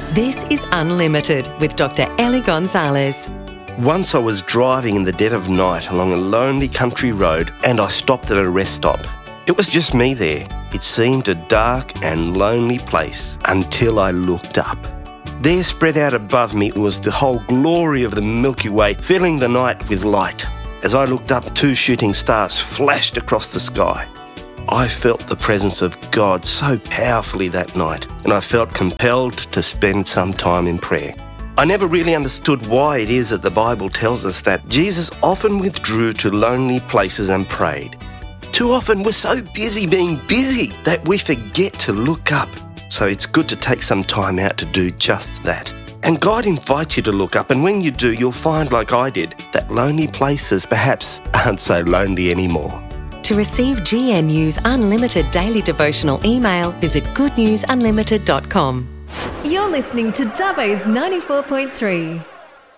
This is Unlimited with Dr. Ellie Gonzalez. Once I was driving in the dead of night along a lonely country road and I stopped at a rest stop. It was just me there. It seemed a dark and lonely place until I looked up. There, spread out above me, was the whole glory of the Milky Way, filling the night with light. As I looked up, 2 shooting stars flashed across the sky. I felt the presence of God so powerfully that night, and I felt compelled to spend some time in prayer. I never really understood why it is that the Bible tells us that Jesus often withdrew to lonely places and prayed. Too often we're so busy being busy that we forget to look up. So it's good to take some time out to do just that. And God invites you to look up, and when you do, you'll find, like I did, that lonely places perhaps aren't so lonely anymore. To receive GNU's Unlimited Daily Devotional email, visit goodnewsunlimited.com. You're listening to Dubbo's 94.3.